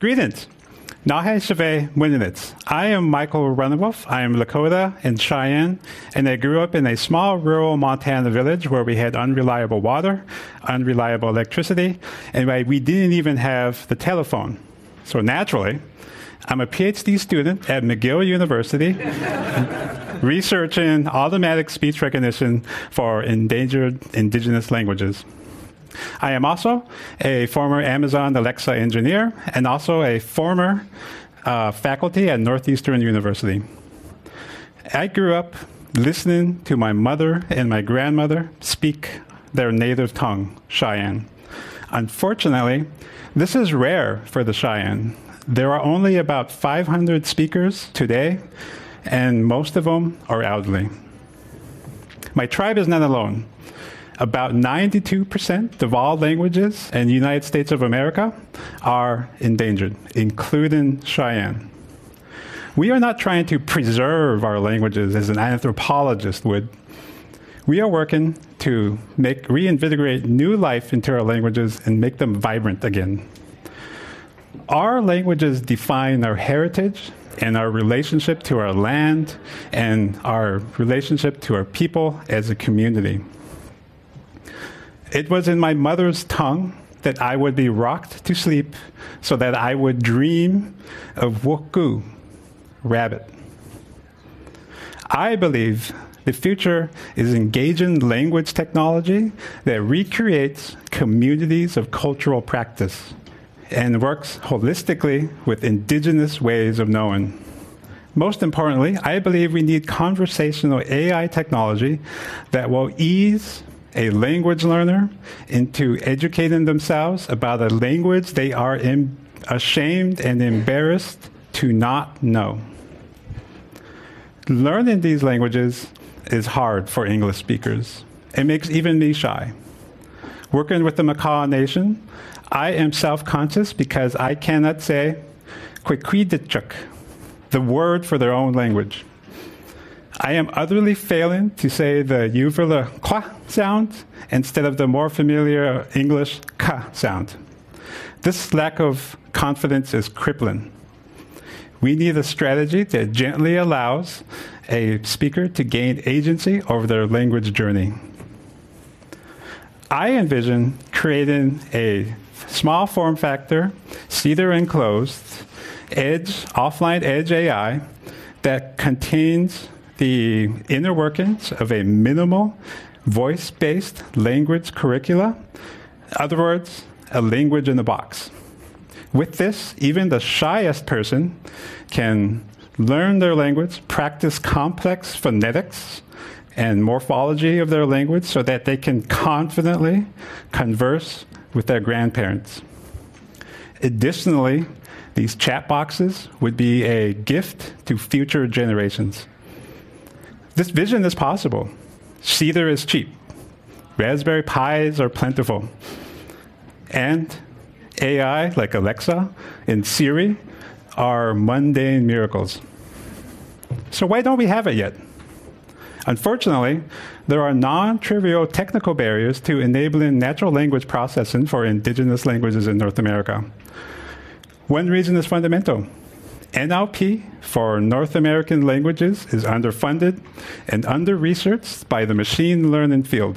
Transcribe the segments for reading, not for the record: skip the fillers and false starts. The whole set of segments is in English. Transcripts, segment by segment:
Greetings. Nahe Shave Winninitz. I am Michael Runewolf. I am Lakota and Cheyenne, and I grew up in a small rural Montana village where we had unreliable water, unreliable electricity, and we didn't even have the telephone. So naturally, I'm a PhD student at McGill University, researching automatic speech recognition for endangered indigenous languages. I am also a former Amazon Alexa engineer and also a former faculty at Northeastern University. I grew up listening to my mother and my grandmother speak their native tongue, Cheyenne. Unfortunately, this is rare for the Cheyenne. There are only about 500 speakers today, and most of them are elderly. My tribe is not alone. About 92% of all languages in the United States of America are endangered, including Cheyenne. We are not trying to preserve our languages as an anthropologist would. We are working to reinvigorate new life into our languages and make them vibrant again. Our languages define our heritage and our relationship to our land and our relationship to our people as a community. It was in my mother's tongue that I would be rocked to sleep so that I would dream of woku, rabbit. I believe the future is engaging language technology that recreates communities of cultural practice and works holistically with indigenous ways of knowing. Most importantly, I believe we need conversational AI technology that will ease a language learner into educating themselves about a language they are ashamed and embarrassed to not know. Learning these languages is hard for English speakers. It makes even me shy. Working with the Makah Nation, I am self-conscious because I cannot say Kwekwidichuk, the word for their own language. I am utterly failing to say the Uvula kwa sound instead of the more familiar English ka sound. This lack of confidence is crippling. We need a strategy that gently allows a speaker to gain agency over their language journey. I envision creating a small form factor, Cedar enclosed, offline edge AI that contains the inner workings of a minimal voice-based language curricula. In other words, a language in a box. With this, even the shyest person can learn their language, practice complex phonetics and morphology of their language so that they can confidently converse with their grandparents. Additionally, these chat boxes would be a gift to future generations. This vision is possible. Cedar is cheap. Raspberry Pis are plentiful. And AI, like Alexa and Siri, are mundane miracles. So why don't we have it yet? Unfortunately, there are non-trivial technical barriers to enabling natural language processing for indigenous languages in North America. One reason is fundamental. NLP for North American languages is underfunded and under-researched by the machine learning field.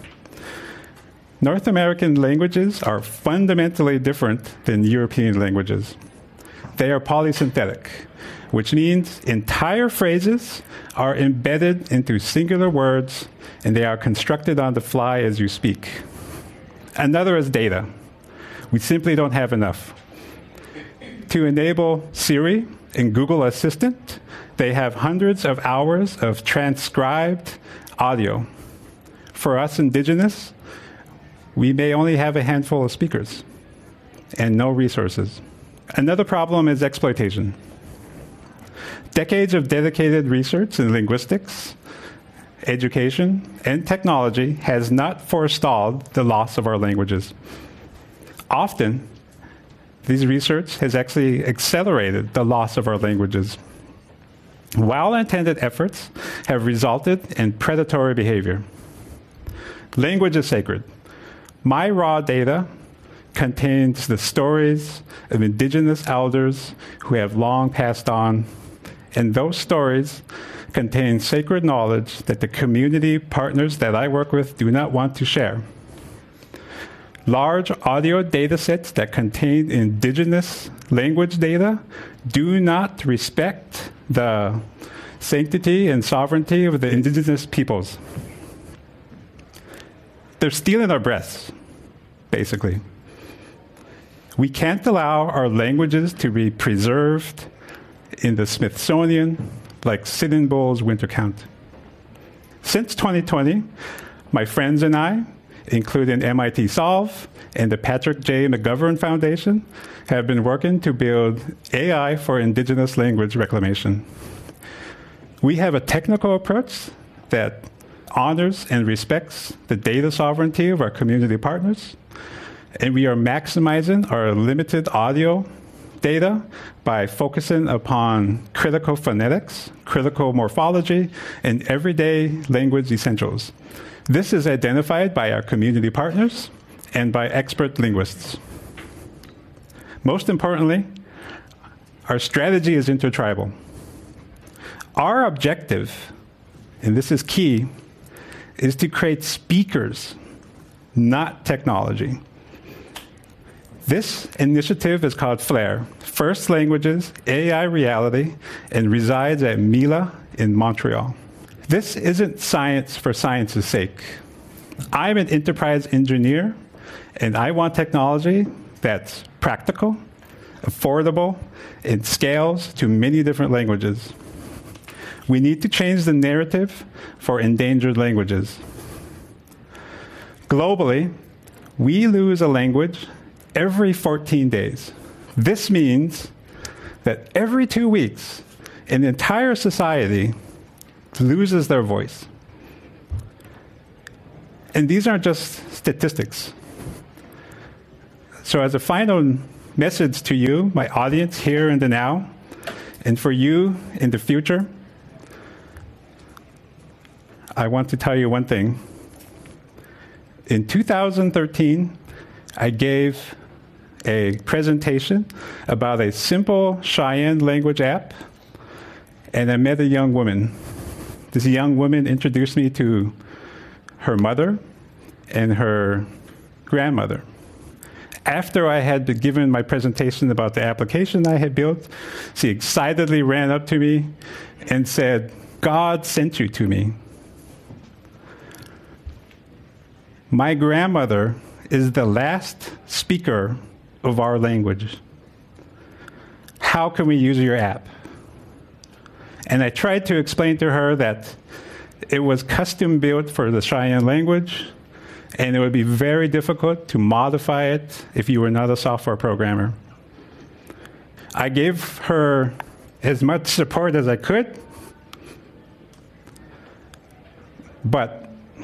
North American languages are fundamentally different than European languages. They are polysynthetic, which means entire phrases are embedded into singular words and they are constructed on the fly as you speak. Another is data. We simply don't have enough. To enable Siri and Google Assistant, they have hundreds of hours of transcribed audio. For us indigenous, we may only have a handful of speakers and no resources. Another problem is exploitation. Decades of dedicated research in linguistics, education, and technology has not forestalled the loss of our languages. Often, this research has actually accelerated the loss of our languages. Well-intended efforts have resulted in predatory behavior. Language is sacred. My raw data contains the stories of indigenous elders who have long passed on, and those stories contain sacred knowledge that the community partners that I work with do not want to share. Large audio data sets that contain indigenous language data do not respect the sanctity and sovereignty of the indigenous peoples. They're stealing our breaths, basically. We can't allow our languages to be preserved in the Smithsonian like Sitting Bull's winter count. Since 2020, my friends and I, including MIT Solve and the Patrick J. McGovern Foundation, have been working to build AI for indigenous language reclamation. We have a technical approach that honors and respects the data sovereignty of our community partners, and we are maximizing our limited audio data by focusing upon critical phonetics, critical morphology, and everyday language essentials. This is identified by our community partners and by expert linguists. Most importantly, our strategy is intertribal. Our objective, and this is key, is to create speakers, not technology. This initiative is called FLAIR, First Languages, AI Reality, and resides at Mila in Montreal. This isn't science for science's sake. I'm an enterprise engineer, and I want technology that's practical, affordable, and scales to many different languages. We need to change the narrative for endangered languages. Globally, we lose a language every 14 days. This means that every 2 weeks, an entire society loses their voice. And these aren't just statistics. So as a final message to you, my audience here in the now, and for you in the future, I want to tell you one thing. In 2013, I gave a presentation about a simple Cheyenne language app, and I met a young woman. This young woman introduced me to her mother and her grandmother. After I had given my presentation about the application I had built, she excitedly ran up to me and said, "God sent you to me." My grandmother is the last speaker of our language. How can we use your app? And I tried to explain to her that it was custom built for the Cheyenne language, and it would be very difficult to modify it if you were not a software programmer. I gave her as much support as I could, but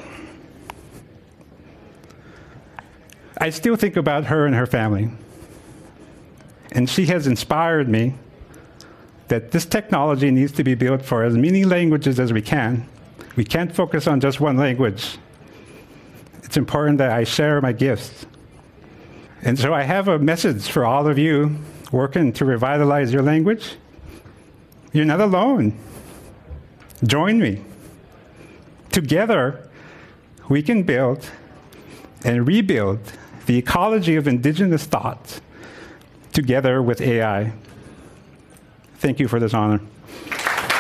I still think about her and her family. And she has inspired me that this technology needs to be built for as many languages as we can. We can't focus on just one language. It's important that I share my gifts. And so I have a message for all of you working to revitalize your language. You're not alone. Join me. Together, we can build and rebuild the ecology of indigenous thought together with AI. Thank you for this honor.